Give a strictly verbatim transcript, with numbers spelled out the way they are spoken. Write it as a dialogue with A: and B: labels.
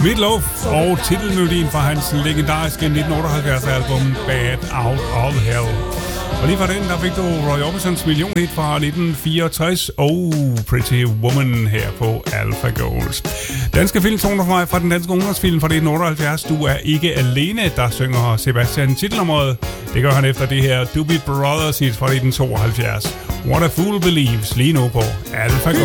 A: Meatloaf og titelmelodien fra hans legendariske nitten otteoghalvfjerds album Bad Out of Hell. Og lige fra den, der fik du Roy Orbisons millionhit fra nitten fireogtres og Pretty Woman her på Alpha Gold. Danske filmtoner for mig fra den danske ungdomsfilm fra nitten otteoghalvfjerds. Du er ikke alene, der synger Sebastian titelnummeret. Det gør han efter det her Doobie Brothers hit fra nitten tooghalvfjerds. What a Fool Believes lige nu på Alpha Gold.